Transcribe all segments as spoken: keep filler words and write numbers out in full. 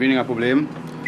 Weniger Problem,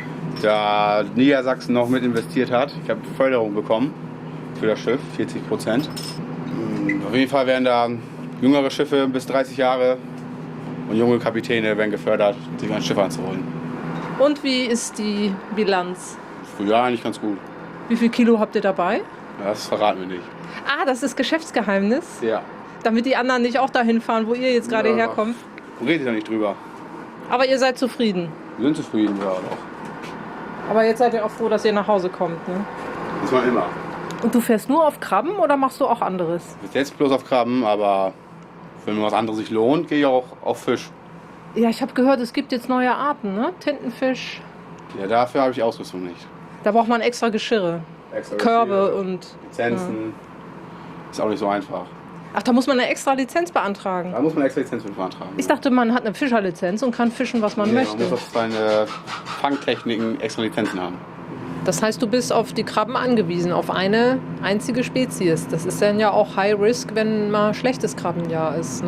da Niedersachsen noch mit investiert hat. Ich habe Förderung bekommen für das Schiff, vierzig Prozent. Auf jeden Fall werden da jüngere Schiffe bis dreißig Jahre und junge Kapitäne werden gefördert, sich ein Schiff anzuholen. Und wie ist die Bilanz? Früher eigentlich ganz gut. Wie viel Kilo habt ihr dabei? Das verraten wir nicht. Ah, das ist Geschäftsgeheimnis? Ja. Damit die anderen nicht auch dahin fahren, wo ihr jetzt gerade Ja, herkommt. Redet ja nicht drüber. Aber ihr seid zufrieden. Wir sind zufrieden, ja doch. Aber jetzt seid ihr auch froh, dass ihr nach Hause kommt, ne? Das war immer. Und du fährst nur auf Krabben oder machst du auch anderes? Bis jetzt bloß auf Krabben, aber wenn mir was anderes sich lohnt, gehe ich auch auf Fisch. Ja, ich habe gehört, es gibt jetzt neue Arten, ne? Tintenfisch. Ja, dafür habe ich Ausrüstung nicht. Da braucht man extra Geschirre. Extra Körbe Geschirre, und... Lizenzen. Ja. Ist auch nicht so einfach. Ach, da muss man eine extra Lizenz beantragen? Da muss man extra Lizenz für beantragen. Ich dachte, man hat eine Fischerlizenz und kann fischen, was man nee, möchte. Man muss auf seine Fangtechniken extra Lizenzen haben. Das heißt, du bist auf die Krabben angewiesen, auf eine einzige Spezies. Das ist dann ja auch High Risk, wenn mal schlechtes Krabbenjahr ist, ne?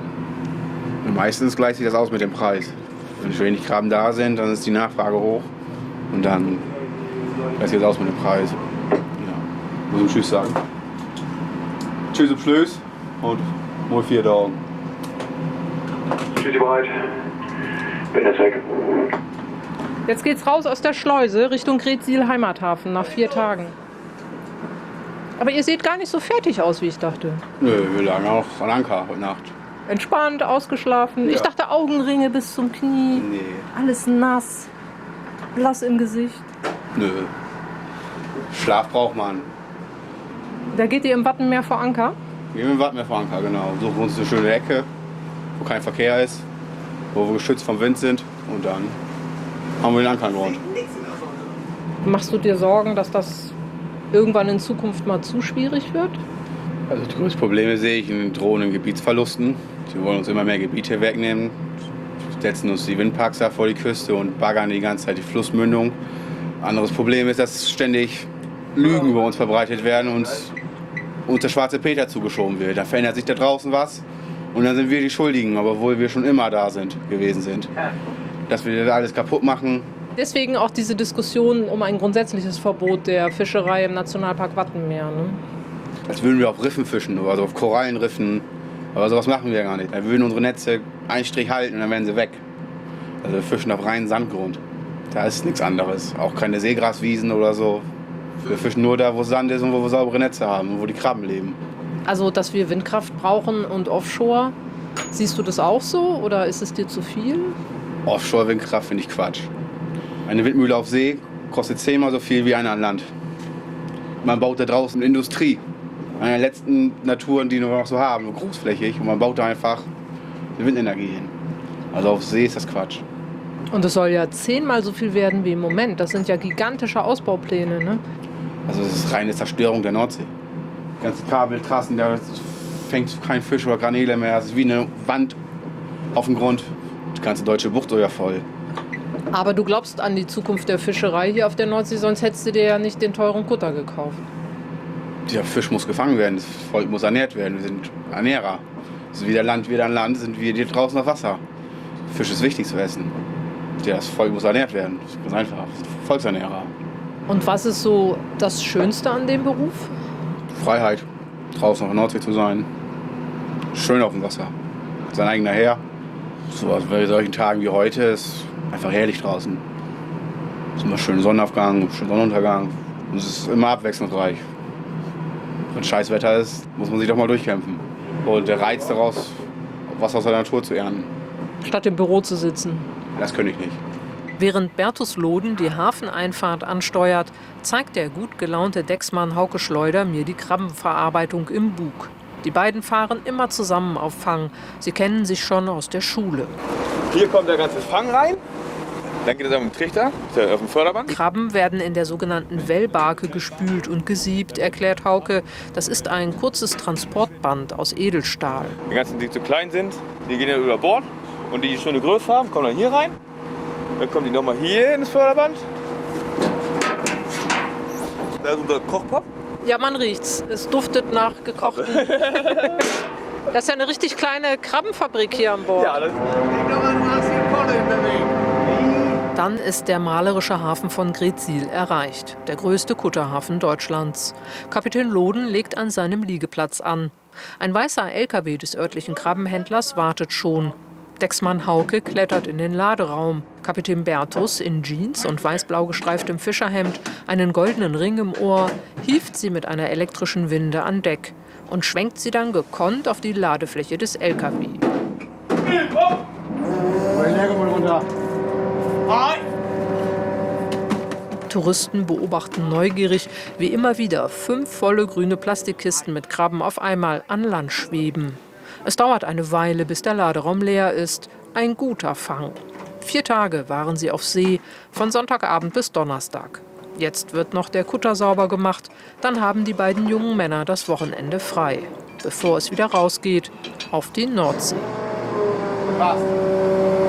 Und meistens gleicht sich das aus mit dem Preis. Wenn wenig Krabben da sind, dann ist die Nachfrage hoch. Und dann gleicht sich das aus mit dem Preis. Ja. Muss ich Tschüss sagen. Tschüss und Tschüss und mal vier Daumen. Tschüssi bereit. Bin jetzt weg. Jetzt geht's raus aus der Schleuse Richtung Greetsiel Heimathafen nach vier Tagen. Aber ihr seht gar nicht so fertig aus, wie ich dachte. Nö, wir lagen auch an Anker heute Nacht. Entspannt, ausgeschlafen. Ja. Ich dachte Augenringe bis zum Knie. Nee. Alles nass. Blass im Gesicht. Nö. Schlaf braucht man. Da geht ihr im Wattenmeer vor Anker? Wir gehen im Wattenmeer vor Anker, genau. Suchen uns eine schöne Ecke, wo kein Verkehr ist, wo wir geschützt vom Wind sind und dann haben wir den Anker geräumt. Machst du dir Sorgen, dass das irgendwann in Zukunft mal zu schwierig wird? Also die größten Probleme sehe ich in drohenden Gebietsverlusten. Sie wollen uns immer mehr Gebiete wegnehmen, setzen uns die Windparks da vor die Küste und baggern die ganze Zeit die Flussmündung. Anderes Problem ist, dass ständig Lügen über uns verbreitet werden und uns der schwarze Peter zugeschoben wird. Da verändert sich da draußen was und dann sind wir die Schuldigen, obwohl wir schon immer da sind, gewesen sind. Dass wir das alles kaputt machen. Deswegen auch diese Diskussion um ein grundsätzliches Verbot der Fischerei im Nationalpark Wattenmeer. Ne? Als würden wir auf Riffen fischen, also auf Korallenriffen. Aber sowas machen wir gar nicht. Da würden unsere Netze einen Strich halten und dann wären sie weg. Also wir fischen auf reinen Sandgrund. Da ist nichts anderes. Auch keine Seegraswiesen oder so. Wir fischen nur da, wo Sand ist und wo wir saubere Netze haben und wo die Krabben leben. Also, dass wir Windkraft brauchen und Offshore, siehst du das auch so oder ist es dir zu viel? Offshore-Windkraft finde ich Quatsch. Eine Windmühle auf See kostet zehnmal so viel wie eine an Land. Man baut da draußen Industrie. Eine der letzten Naturen, die wir noch so haben, großflächig. Und man baut da einfach die Windenergie hin. Also auf See ist das Quatsch. Und es soll ja zehnmal so viel werden wie im Moment. Das sind ja gigantische Ausbaupläne, ne? Also es ist reine Zerstörung der Nordsee. Die ganzen Kabeltrassen, da fängt kein Fisch oder Garnele mehr. Es ist wie eine Wand auf dem Grund. Die ganze deutsche Bucht so ja voll. Aber du glaubst an die Zukunft der Fischerei hier auf der Nordsee, sonst hättest du dir ja nicht den teuren Kutter gekauft. Dieser Fisch muss gefangen werden, das Volk muss ernährt werden. Wir sind Ernährer. Also wie der Landwirt an Land sind wir hier draußen auf Wasser. Fisch ist wichtig zu essen. Ja, das Volk muss ernährt werden. Das ist ganz einfach. Volksernährer. Und was ist so das Schönste an dem Beruf? Freiheit. Draußen auf der Nordsee zu sein. Schön auf dem Wasser. Sein eigener Herr. So bei solchen Tagen wie heute ist einfach herrlich draußen. Es ist immer schön Sonnenaufgang, schön Sonnenuntergang. Und es ist immer abwechslungsreich. Wenn scheiß Wetter ist, muss man sich doch mal durchkämpfen. Und der Reiz daraus, was aus der Natur zu ernten. Statt im Büro zu sitzen. Das könnte ich nicht. Während Bertus Loden die Hafeneinfahrt ansteuert, zeigt der gut gelaunte Decksmann Hauke Schleuder mir die Krabbenverarbeitung im Bug. Die beiden fahren immer zusammen auf Fang. Sie kennen sich schon aus der Schule. Hier kommt der ganze Fang rein. Dann geht es auf den Trichter, auf dem Förderband. Krabben werden in der sogenannten Wellbarke gespült und gesiebt, erklärt Hauke. Das ist ein kurzes Transportband aus Edelstahl. Die ganzen, die zu klein sind, die gehen dann über Bord. Und die, die schon eine Größe haben, kommen dann hier rein. Dann kommen die nochmal hier ins Förderband. Da ist unser Kochpop. Ja, man riecht's. Es duftet nach gekochten. Das ist ja eine richtig kleine Krabbenfabrik hier an Bord. Ja, das Dann ist der malerische Hafen von Greetsiel erreicht, der größte Kutterhafen Deutschlands. Kapitän Loden legt an seinem Liegeplatz an. Ein weißer L K W des örtlichen Krabbenhändlers wartet schon. Decksmann Hauke klettert in den Laderaum. Kapitän Bertus in Jeans und weiß-blau gestreiftem Fischerhemd, einen goldenen Ring im Ohr, hieft sie mit einer elektrischen Winde an Deck und schwenkt sie dann gekonnt auf die Ladefläche des L K W. Touristen beobachten neugierig, wie immer wieder fünf volle grüne Plastikkisten mit Krabben auf einmal an Land schweben. Es dauert eine Weile, bis der Laderaum leer ist. Ein guter Fang. Vier Tage waren sie auf See, von Sonntagabend bis Donnerstag. Jetzt wird noch der Kutter sauber gemacht, dann haben die beiden jungen Männer das Wochenende frei, bevor es wieder rausgeht auf die Nordsee.